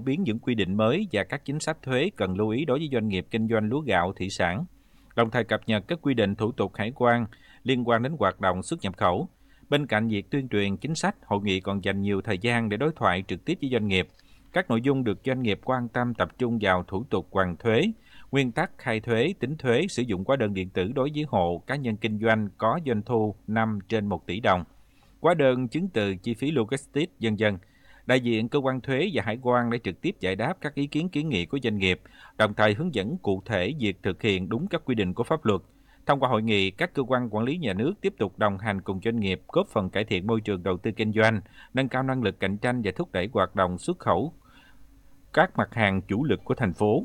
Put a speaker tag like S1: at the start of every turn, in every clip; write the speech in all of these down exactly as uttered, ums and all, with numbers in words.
S1: biến những quy định mới và các chính sách thuế cần lưu ý đối với doanh nghiệp kinh doanh lúa gạo thủy sản, đồng thời cập nhật các quy định thủ tục hải quan liên quan đến hoạt động xuất nhập khẩu. Bên cạnh việc tuyên truyền chính sách, hội nghị còn dành nhiều thời gian để đối thoại trực tiếp với doanh nghiệp. Các nội dung được doanh nghiệp quan tâm tập trung vào thủ tục hoàn thuế, nguyên tắc khai thuế, tính thuế, sử dụng hóa đơn điện tử đối với hộ cá nhân kinh doanh có doanh thu năm trên một tỷ đồng, hóa đơn chứng từ chi phí logistics, vân vân. Đại diện cơ quan thuế và hải quan đã trực tiếp giải đáp các ý kiến kiến nghị của doanh nghiệp, đồng thời hướng dẫn cụ thể việc thực hiện đúng các quy định của pháp luật. Thông qua hội nghị, các cơ quan quản lý nhà nước tiếp tục đồng hành cùng doanh nghiệp, góp phần cải thiện môi trường đầu tư kinh doanh, nâng cao năng lực cạnh tranh và thúc đẩy hoạt động xuất khẩu các mặt hàng chủ lực của thành phố.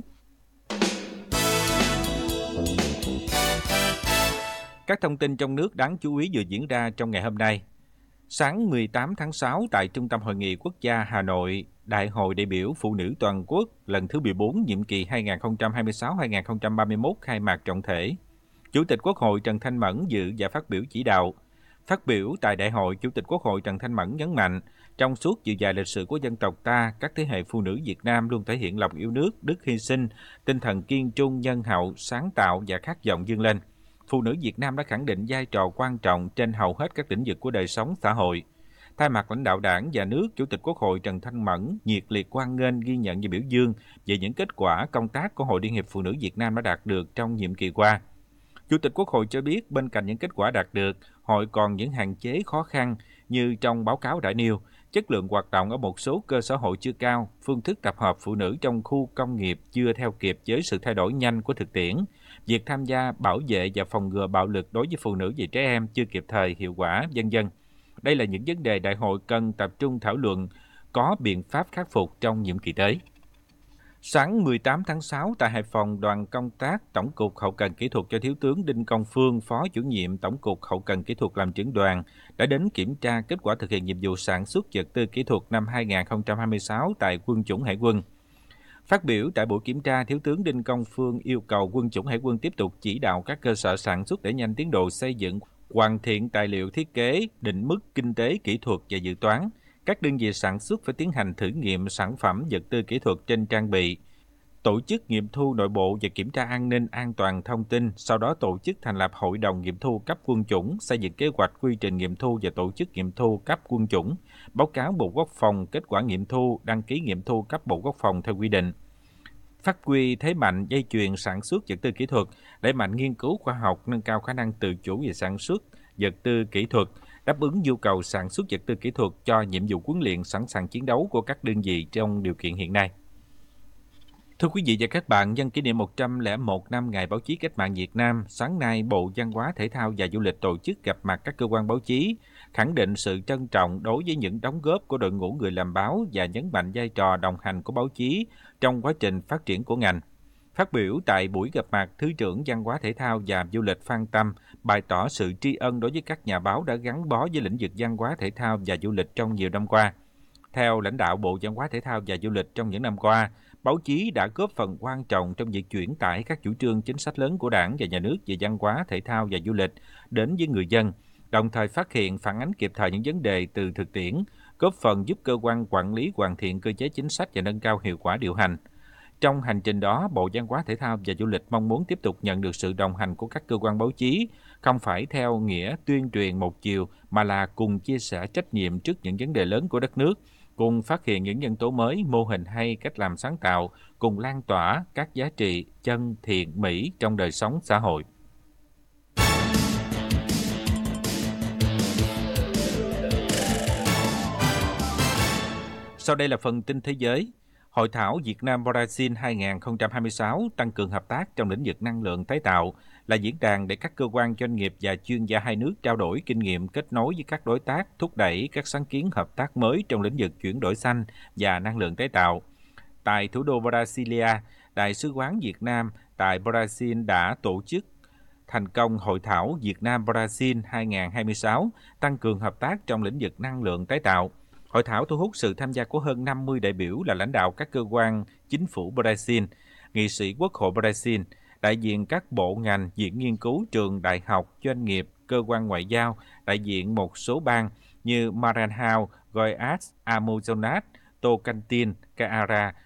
S1: Các thông tin trong nước đáng chú ý vừa diễn ra trong ngày hôm nay. Sáng mười tám tháng sáu tại Trung tâm Hội nghị Quốc gia Hà Nội, Đại hội đại biểu Phụ nữ toàn quốc lần thứ mười bốn nhiệm kỳ hai nghìn không trăm hai mươi sáu đến hai nghìn không trăm ba mươi mốt khai mạc trọng thể. Chủ tịch Quốc hội Trần Thanh Mẫn dự và phát biểu chỉ đạo. Phát biểu tại đại hội, Chủ tịch Quốc hội Trần Thanh Mẫn nhấn mạnh, trong suốt chiều dài lịch sử của dân tộc ta, các thế hệ phụ nữ Việt Nam luôn thể hiện lòng yêu nước, đức hy sinh, tinh thần kiên trung, nhân hậu, sáng tạo và khát vọng vươn lên. Phụ nữ Việt Nam đã khẳng định vai trò quan trọng trên hầu hết các lĩnh vực của đời sống xã hội. Thay mặt lãnh đạo Đảng và nước, Chủ tịch Quốc hội Trần Thanh Mẫn nhiệt liệt hoan nghênh, ghi nhận và biểu dương về những kết quả công tác của Hội Liên hiệp Phụ nữ Việt Nam đã đạt được trong nhiệm kỳ qua. Chủ tịch Quốc hội cho biết bên cạnh những kết quả đạt được, hội còn những hạn chế khó khăn như trong báo cáo đã nêu, chất lượng hoạt động ở một số cơ sở hội chưa cao, phương thức tập hợp phụ nữ trong khu công nghiệp chưa theo kịp với sự thay đổi nhanh của thực tiễn, việc tham gia bảo vệ và phòng ngừa bạo lực đối với phụ nữ và trẻ em chưa kịp thời, hiệu quả, vân vân. Đây là những vấn đề đại hội cần tập trung thảo luận, có biện pháp khắc phục trong nhiệm kỳ tới. Sáng mười tám tháng sáu tại Hải Phòng, đoàn công tác Tổng cục Hậu cần Kỹ thuật do Thiếu tướng Đinh Công Phương, Phó Chủ nhiệm Tổng cục Hậu cần Kỹ thuật làm trưởng đoàn, đã đến kiểm tra kết quả thực hiện nhiệm vụ sản xuất vật tư kỹ thuật năm hai nghìn không trăm hai mươi sáu tại Quân chủng Hải quân. Phát biểu tại buổi kiểm tra, Thiếu tướng Đinh Công Phương yêu cầu Quân chủng Hải quân tiếp tục chỉ đạo các cơ sở sản xuất đẩy nhanh tiến độ xây dựng, hoàn thiện tài liệu thiết kế, định mức kinh tế, kỹ thuật và dự toán. Các đơn vị sản xuất phải tiến hành thử nghiệm sản phẩm vật tư kỹ thuật trên trang bị, tổ chức nghiệm thu nội bộ và kiểm tra an ninh an toàn thông tin, sau đó tổ chức thành lập hội đồng nghiệm thu cấp quân chủng, xây dựng kế hoạch quy trình nghiệm thu và tổ chức nghiệm thu cấp quân chủng, báo cáo Bộ Quốc phòng kết quả nghiệm thu, đăng ký nghiệm thu cấp Bộ Quốc phòng theo quy định. Phát huy thế mạnh dây chuyền sản xuất vật tư kỹ thuật, đẩy mạnh nghiên cứu khoa học, nâng cao khả năng tự chủ về sản xuất vật tư kỹ thuật, đáp ứng nhu cầu sản xuất vật tư kỹ thuật cho nhiệm vụ huấn luyện sẵn sàng chiến đấu của các đơn vị trong điều kiện hiện nay. Thưa quý vị và các bạn, nhân kỷ niệm một trăm lẻ một năm Ngày Báo chí Cách mạng Việt Nam, sáng nay Bộ Văn hóa, Thể thao và Du lịch tổ chức gặp mặt các cơ quan báo chí, khẳng định sự trân trọng đối với những đóng góp của đội ngũ người làm báo và nhấn mạnh vai trò đồng hành của báo chí trong quá trình phát triển của ngành. Phát biểu tại buổi gặp mặt, Thứ trưởng Văn hóa, Thể thao và Du lịch Phan Tâm bày tỏ sự tri ân đối với các nhà báo đã gắn bó với lĩnh vực văn hóa, thể thao và du lịch trong nhiều năm qua. Theo lãnh đạo Bộ Văn hóa, Thể thao và Du lịch, trong những năm qua, báo chí đã góp phần quan trọng trong việc chuyển tải các chủ trương chính sách lớn của Đảng và Nhà nước về văn hóa, thể thao và du lịch đến với người dân, đồng thời phát hiện, phản ánh kịp thời những vấn đề từ thực tiễn, góp phần giúp cơ quan quản lý hoàn thiện cơ chế chính sách và nâng cao hiệu quả điều hành. Trong hành trình đó, Bộ Văn hóa, Thể thao và Du lịch mong muốn tiếp tục nhận được sự đồng hành của các cơ quan báo chí, không phải theo nghĩa tuyên truyền một chiều, mà là cùng chia sẻ trách nhiệm trước những vấn đề lớn của đất nước, cùng phát hiện những nhân tố mới, mô hình hay, cách làm sáng tạo, cùng lan tỏa các giá trị chân, thiện, mỹ trong đời sống xã hội. Sau đây là phần tin thế giới. Hội thảo Việt Nam-Brazil hai nghìn không trăm hai mươi sáu tăng cường hợp tác trong lĩnh vực năng lượng tái tạo là diễn đàn để các cơ quan doanh nghiệp và chuyên gia hai nước trao đổi kinh nghiệm, kết nối với các đối tác, thúc đẩy các sáng kiến hợp tác mới trong lĩnh vực chuyển đổi xanh và năng lượng tái tạo. Tại thủ đô Brasilia, Đại sứ quán Việt Nam tại Brazil đã tổ chức thành công Hội thảo Việt Nam-Brazil hai nghìn không trăm hai mươi sáu tăng cường hợp tác trong lĩnh vực năng lượng tái tạo. Hội thảo thu hút sự tham gia của hơn năm mươi đại biểu là lãnh đạo các cơ quan chính phủ Brazil, nghị sĩ Quốc hội Brazil, đại diện các bộ ngành, viện nghiên cứu, trường đại học, doanh nghiệp, cơ quan ngoại giao, đại diện một số bang như Maranhão, Goiás, Amazonas, Tocantins, Ceará,